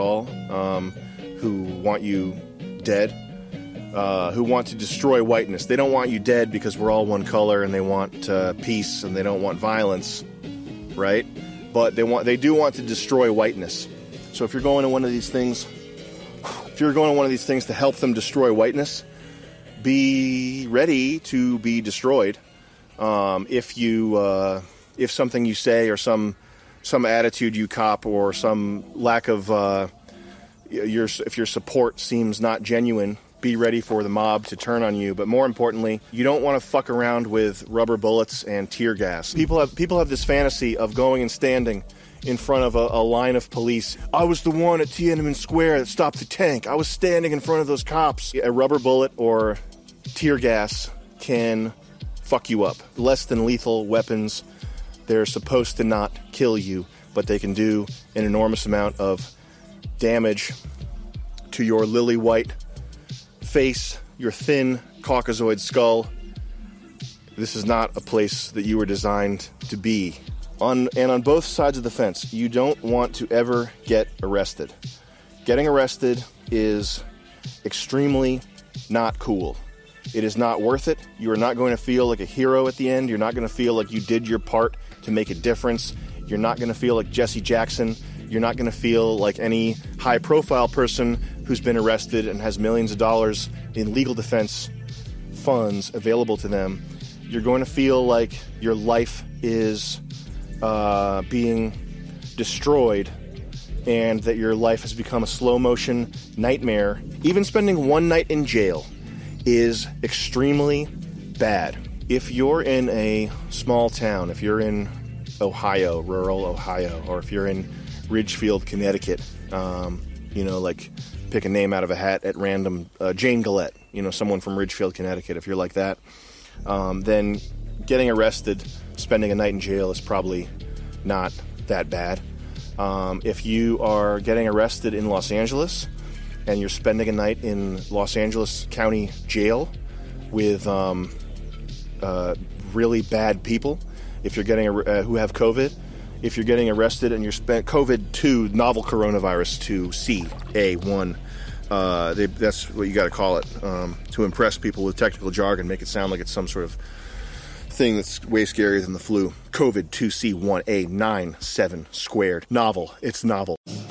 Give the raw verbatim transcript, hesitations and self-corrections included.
Skull, um, who want you dead, uh, who want to destroy whiteness. They don't want you dead because we're all one color, and they want uh, peace, and they don't want violence, right? But they want they do want to destroy whiteness. So if you're going to one of these things, if you're going to one of these things to help them destroy whiteness, be ready to be destroyed. Um, if you uh, if something you say or some some attitude you cop or some lack of uh, your if your support seems not genuine, be ready for the mob to turn on you. But more importantly, you don't want to fuck around with rubber bullets and tear gas. People have people have this fantasy of going and standing in front of a, a line of police. I was the one at Tiananmen Square that stopped the tank. I was standing in front of those cops. A rubber bullet or tear gas can fuck you up. Less than lethal weapons, they're supposed to not kill you, but they can do an enormous amount of damage to your lily white face, your thin Caucasoid skull. This is not a place that you were designed to be. On, and on both sides of the fence, you don't want to ever get arrested. Getting arrested is extremely not cool. It is not worth it. You are not going to feel like a hero at the end. You're not going to feel like you did your part to make a difference. You're not going to feel like Jesse Jackson. You're not going to feel like any high-profile person who's been arrested and has millions of dollars in legal defense funds available to them. You're going to feel like your life is uh, being destroyed and that your life has become a slow-motion nightmare. Even spending one night in jail is extremely bad. If you're in a small town, if you're in Ohio, rural Ohio, or if you're in Ridgefield, Connecticut, um, you know, like pick a name out of a hat at random, uh, Jane Gillette, you know, someone from Ridgefield, Connecticut, if you're like that, um, then getting arrested, spending a night in jail is probably not that bad. Um, if you are getting arrested in Los Angeles and you're spending a night in Los Angeles County Jail with um, uh, really bad people, if you're getting uh, who have COVID, if you're getting arrested and you're spent COVID two, novel coronavirus two, C A one, uh, they, that's what you got to call it, um, to impress people with technical jargon, make it sound like it's some sort of thing that's way scarier than the flu. COVID two C one A nine seven squared. Novel. It's novel.